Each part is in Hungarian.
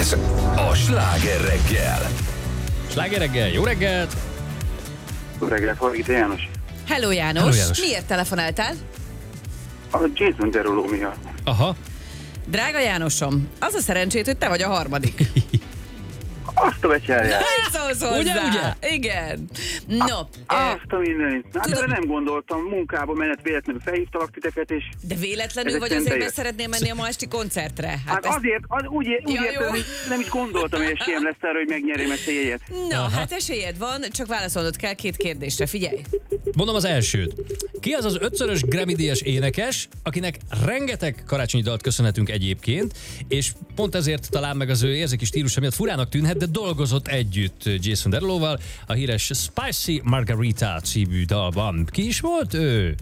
Ez a Sláger reggel. Sláger reggel, jó reggelt! Jó reggelt, Hargita János. Hello János. Hello, János. Miért telefonáltál? A Jason Derulo miatt. Aha. Drága Jánosom, az a szerencsét, hogy te vagy a harmadik. Azt a becsárját. Mit szólsz hozzá? Ugye? Igen. No, Azt a mindenit. Hát erre nem gondoltam. Munkába menet véletlenül felhívtalak titeket, és... de véletlenül ezek vagy szerint azért, bejött. mert szeretnél menni a ma esti koncertre? Hát ezt- azért, úgy Ja, értem, jó. hogy nem is gondoltam, hogy esélyem lesz arra, hogy megnyerjem ezt a jegyet. No, Aha. hát esélyed van, csak válaszolnod kell 2 kérdésre, figyelj. Mondom az elsőt. Ki az az 5-szörös Grammy-díjas énekes, akinek rengeteg karácsonyi dalt köszönhetünk egyébként, és pont ezért talán meg az ő érzéki stílusa miatt furának tűnhet, de dolgozott együtt Jason Deruloval a híres Spicy Margarita című dalban. Ki is volt ő?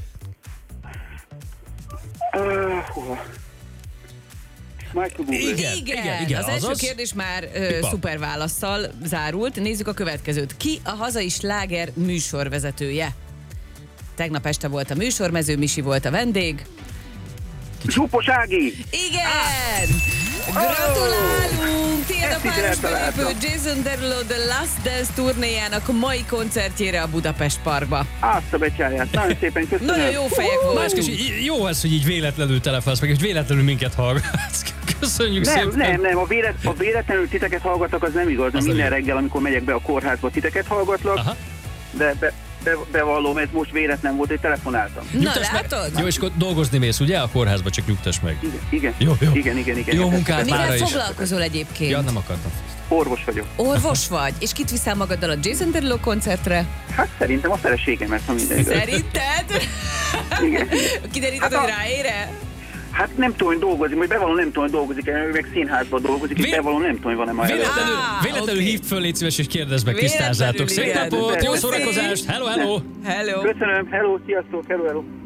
Hova? Michael Bublé. Igen, az első azaz. kérdés már Pipa. szuper válasszal zárult. Nézzük a következőt. Ki a hazai sláger műsorvezetője? Tegnap este volt a műsor, Mező Misi volt a vendég. Zsupos Ági! Igen! Gratulálunk! Tiéd a Ezt is párosba eltaláltam. lépő Jason Derulo The Last Dance turnéjának mai koncertjére a Budapest Parkba. Azt a becsárját. Nagyon szépen köszönöm. Nagyon jó fejek Na, és voltunk. kicsi, jó ez, hogy így véletlenül telefonálsz meg, és véletlenül minket hallgatsz. Köszönjük szépen. Nem, a véletlenül titeket hallgatok, az nem igaz. Az Minden nem reggel, amikor megyek be a kórházba, titeket hallgatlak, Aha. de bevallom, ez most véletlen volt, hogy telefonáltam. Na, Nyugtass meg. látod? Jó, és akkor dolgozni mész, ugye? A kórházba, csak nyugtass meg. Igen. Jó. Igen. Jó munkát Mivel mára is. foglalkozol egyébként? Ja, nem akartam. Orvos vagyok. Orvos vagy? És kit viszel magaddal a Jason Derulo koncertre? Hát szerintem a feleségemet, ha minden igaz. Szerinted? Igen. Kiderített, Hát hogy a- ráére? Hát nem tudom, hogy dolgozik, vagy bevallom, nem tudom, hogy dolgozik, ő meg színházban dolgozik, és Vé- bevallom, nem tudom, hogy van-e ma előtt. Véletlenül oké. hívd föl, légy szíves, és kérdezd meg, Véletlenül, tisztázzátok. Szép igen. napot, jó Puszi. szórakozást, hello! Hello! Köszönöm, hello, sziasztok, hello.